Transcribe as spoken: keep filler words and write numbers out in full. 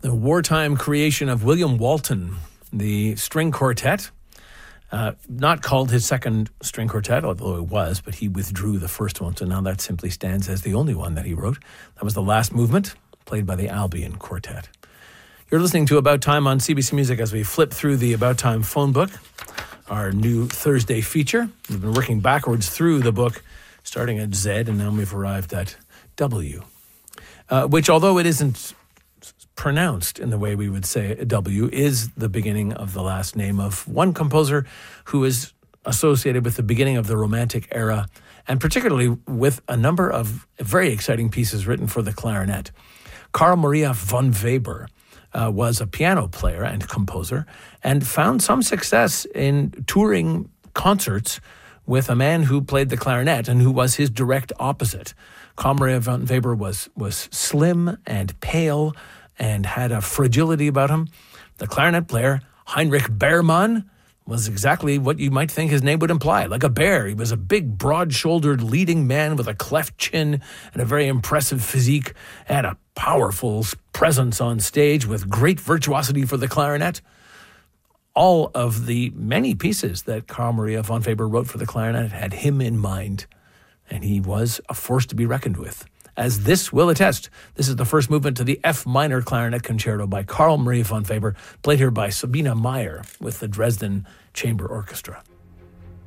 the wartime creation of William Walton, the string quartet, uh, not called his second string quartet, although it was, but he withdrew the first one, so now that simply stands as the only one that he wrote. That was the last movement, played by the Albion Quartet. You're listening to About Time on C B C Music as we flip through the About Time phone book, our new Thursday feature. We've been working backwards through the book, starting at Z, and now we've arrived at W, uh, which, although it isn't pronounced in the way we would say W, is the beginning of the last name of one composer who is associated with the beginning of the Romantic era, and particularly with a number of very exciting pieces written for the clarinet. Carl Maria von Weber uh, was a piano player and composer and found some success in touring concerts with a man who played the clarinet and who was his direct opposite. Carl Maria von Weber was, was slim and pale and had a fragility about him. The clarinet player, Heinrich Beermann, was exactly what you might think his name would imply, like a bear. He was a big, broad-shouldered leading man with a cleft chin and a very impressive physique and a powerful presence on stage with great virtuosity for the clarinet. All of the many pieces that Carl Maria von Weber wrote for the clarinet had him in mind, and he was a force to be reckoned with. As this will attest, this is the first movement to the F minor clarinet concerto by Carl Maria von Weber, played here by Sabina Meyer with the Dresden Chamber Orchestra.